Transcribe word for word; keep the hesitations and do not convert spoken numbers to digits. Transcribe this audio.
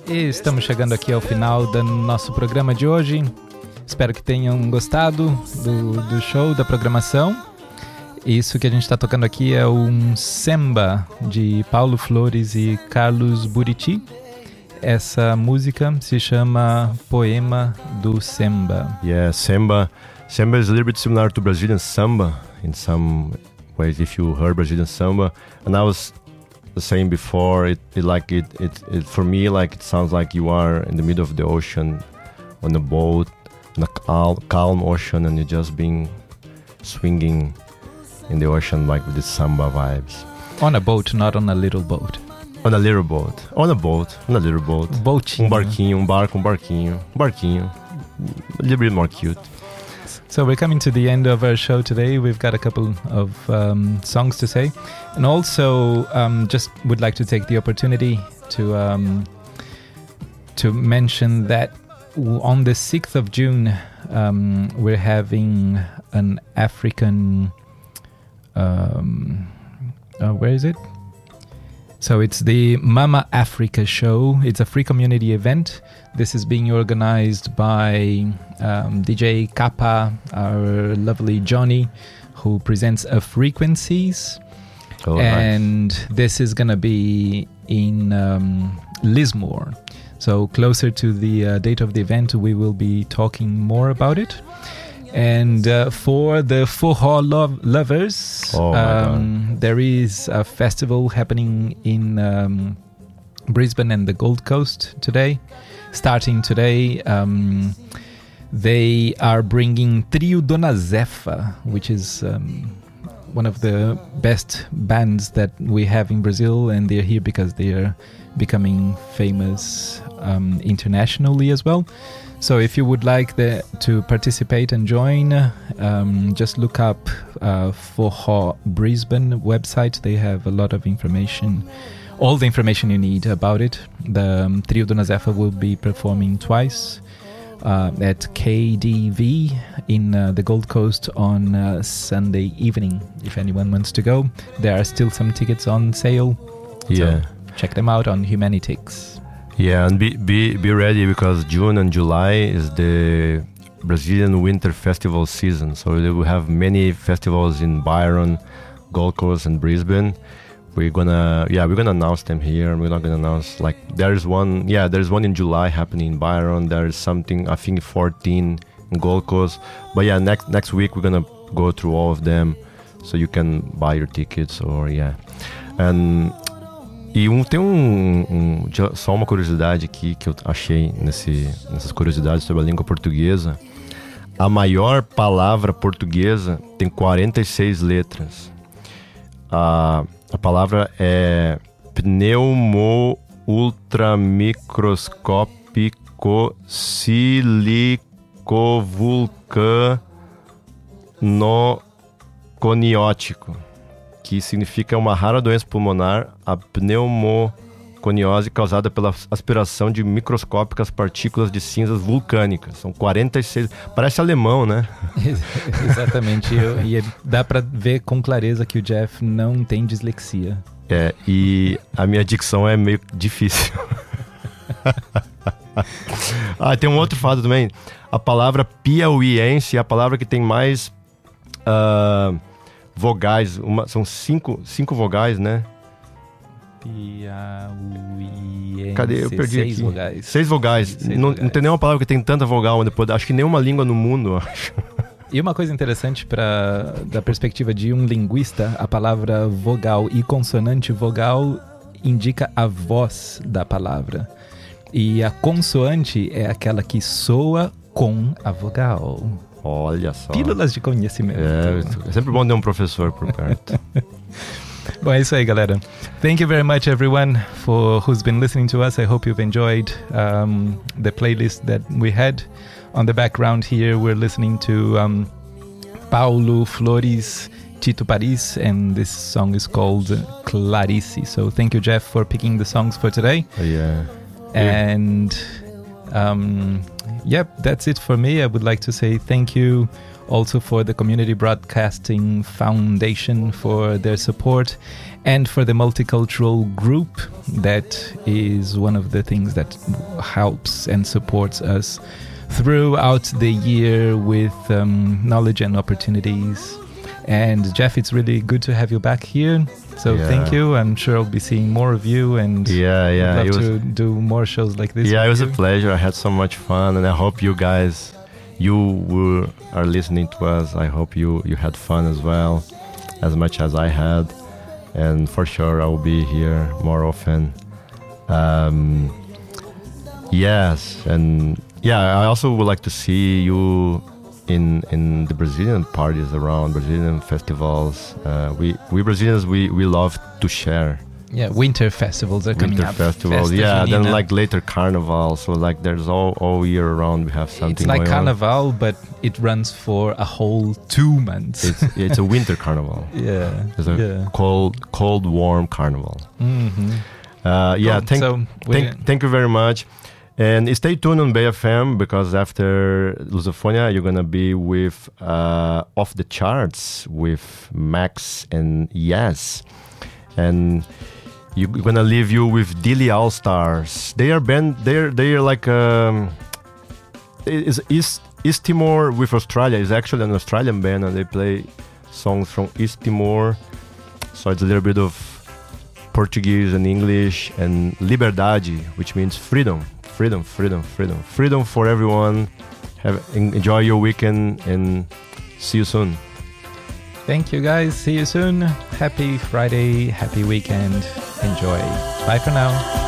E estamos chegando aqui ao final do nosso programa de hoje. Espero que tenham gostado do, do show, da programação. Isso que a gente está tocando aqui é um samba de Paulo Flores e Carlos Buriti. Essa música se chama Poema do Samba. Yeah, samba. Samba is a little bit similar to Brazilian samba in some ways. If you heard Brazilian samba, and I was saying before, it, it like it, it, it for me like it sounds like you are in the middle of the ocean, on a boat, in a calm, calm ocean, and you're just being swinging in the ocean like with the samba vibes. On a boat, not on a little boat. On a little boat. On a boat. On a little boat. Boatinho. Um barquinho, um barco, um barquinho. Um barquinho. A little bit more cute. So we're coming to the end of our show today. We've got a couple of um, songs to say. And also um, just would like to take the opportunity to um, to mention that on the sixth of June, um, we're having an African... Um, uh, where is it? So it's the Mama Africa show. It's a free community event. This is being organized by um, D J Kappa, our lovely Johnny, who presents a Frequencies. Oh, and nice. This is going to be in um, Lismore. So closer to the uh, date of the event, we will be talking more about it. And uh, for the Forró lo- lovers, oh um, there is a festival happening in um, Brisbane and the Gold Coast today. Starting today, um, they are bringing Trio Dona Zefa, which is um, one of the best bands that we have in Brazil, and they're here because they are becoming famous um, internationally as well. So if you would like the, to participate and join, um, just look up uh, Forró Brisbane website. They have a lot of information, all the information you need about it. The um, Trio Dona Zefa will be performing twice uh, at K D V in uh, the Gold Coast on uh, Sunday evening. If anyone wants to go, there are still some tickets on sale. Yeah. So check them out on Humanitix. Yeah, and be, be be ready because June and July is the Brazilian Winter Festival season. So we will have many festivals in Byron, Gold Coast, and Brisbane. We're gonna yeah we're gonna announce them here. We're not gonna announce like there's one yeah there's one in July happening in Byron. There's something I think fourteen in Gold Coast. But yeah, next next week we're gonna go through all of them, so you can buy your tickets or yeah and. E um, tem um, um, só uma curiosidade aqui que eu achei nesse, nessas curiosidades sobre a língua portuguesa. A maior palavra portuguesa tem quarenta e seis letras. A, a palavra é pneumo-ultramicroscópico silicovulcano-coniótico, que significa uma rara doença pulmonar, a pneumoconiose causada pela aspiração de microscópicas partículas de cinzas vulcânicas. São quarenta e seis... Parece alemão, né? Exatamente. Eu, e dá pra ver com clareza que o Jeff não tem dislexia. É, e a minha dicção é meio difícil. Ah, tem um outro fato também. A palavra piauiense é a palavra que tem mais... Uh, vogais, uma, são cinco, cinco vogais, né? Piauiense. Cadê? Eu perdi Seis aqui. vogais. Seis vogais. Seis não, vogais. Não tem nenhuma palavra que tem tanta vogal. Depois, acho que nenhuma língua no mundo, acho. E uma coisa interessante pra, da perspectiva de um linguista, a palavra vogal e consonante vogal indica a voz da palavra. E a consoante é aquela que soa com a vogal. Olha só. Pílulas de conhecimento. É, é sempre bom ter um professor por perto. Bom, é isso aí, galera. Thank you very much, everyone, for who's been listening to us. I hope you've enjoyed um, the playlist that we had. On the background here, we're listening to um, Paulo Flores, Tito Paris, and this song is called Clarice. So thank you, Jeff, for picking the songs for today. Yeah. And... Um, yep, that's it for me. I would like to say thank you also for the Community Broadcasting Foundation for their support, and for the multicultural group. That is one of the things that helps and supports us throughout the year with um, knowledge and opportunities. And Jeff, it's really good to have you back here. So yeah. thank you. I'm sure I'll be seeing more of you, and yeah, yeah, I'd love it was, to do more shows like this. Yeah, it was you. a pleasure. I had so much fun, and I hope you guys, you who are listening to us, I hope you you had fun as well, as much as I had. And for sure, I will be here more often. Um, yes, and yeah, I also would like to see you in in the Brazilian parties around, Brazilian festivals. Uh, we we Brazilians, we, we love to share. Yeah, winter festivals are coming winter up. festivals, Festa yeah. Junina. Then like later carnival, so like there's all all year around we have something. It's like going carnival, but it runs for a whole two months. on. It's it's a winter carnival. Yeah, It's a yeah. cold cold warm carnival. Mm-hmm. Uh, yeah, Cool. thank So we- thank thank you very much. And stay tuned on Bay F M, because after Lusofonia, you're going to be with uh, Off the Charts with Max and Yes. And you're going to leave you with Dilly All Stars. They are band, they're, they're like, um, it's East, East Timor with Australia. It's actually an Australian band, and they play songs from East Timor. So it's a little bit of Portuguese and English, and Liberdade, which means freedom. Freedom, freedom, freedom. Freedom for everyone. Have enjoy your weekend, and see you soon. Thank you, guys. See you soon. Happy Friday. Happy weekend. Enjoy. Bye for now.